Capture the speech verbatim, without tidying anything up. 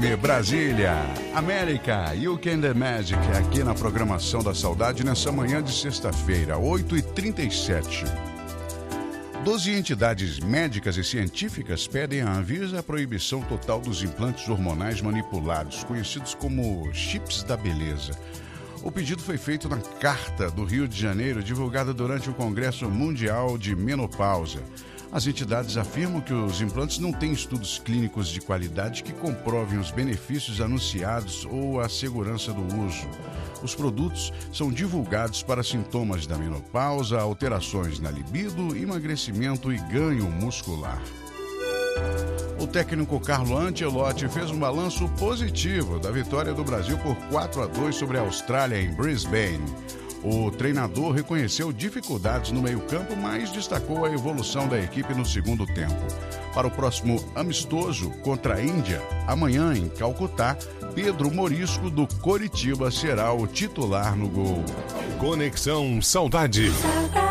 M, Brasília. América, You Can The Magic, aqui na programação da Saudade, nessa manhã de sexta-feira, oito e trinta e sete. Doze entidades médicas e científicas pedem à Anvisa a proibição total dos implantes hormonais manipulados, conhecidos como chips da beleza. O pedido foi feito na Carta do Rio de Janeiro, divulgada durante o Congresso Mundial de Menopausa. As entidades afirmam que os implantes não têm estudos clínicos de qualidade que comprovem os benefícios anunciados ou a segurança do uso. Os produtos são divulgados para sintomas da menopausa, alterações na libido, emagrecimento e ganho muscular. O técnico Carlo Ancelotti fez um balanço positivo da vitória do Brasil por quatro a dois sobre a Austrália em Brisbane. O treinador reconheceu dificuldades no meio-campo, mas destacou a evolução da equipe no segundo tempo. Para o próximo amistoso contra a Índia, amanhã em Calcutá, Pedro Morisco do Coritiba será o titular no gol. Conexão Saudade.